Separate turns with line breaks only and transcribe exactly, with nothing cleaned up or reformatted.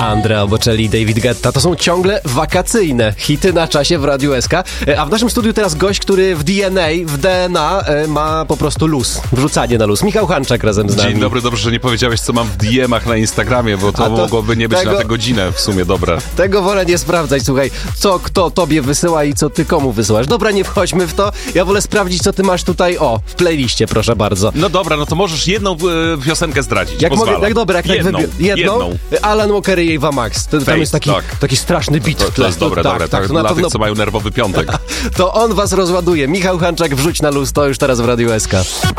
Andrea Bocelli i David Guetta to są ciągle wakacyjne hity na czasie w Radiu S K. A w naszym studiu teraz gość, który w D N A, w D N A ma po prostu luz, wrzucanie na luz. Michał Hanczak razem z nami.
Dzień dobry, dobrze, że nie powiedziałeś, co mam w D M-ach na Instagramie, bo to, to mogłoby nie być tego, na tę godzinę w sumie dobre.
Tego wolę nie sprawdzać, słuchaj, co kto tobie wysyła i co ty komu wysyłasz. Dobra, nie wchodźmy w to, ja wolę sprawdzić, co ty masz tutaj, o, w playliście, proszę bardzo.
No dobra, no to możesz jedną e, piosenkę zdradzić,
jak
pozwalam.
mogę, jak dobra, jak
jedną,
tak wybier- jedną,
jedną.
Alan Walker i Eva Max. To, tam jest taki,
tak.
taki straszny beat
to,
w tle.
to jest dobre,
tak,
dobre,
tak,
tak,
to na
dla
pewno...
tych, co mają nerwowy piątek.
To on was rozładuje. Michał Hanczak, wrzuć na luz, to już teraz w Radiu S K.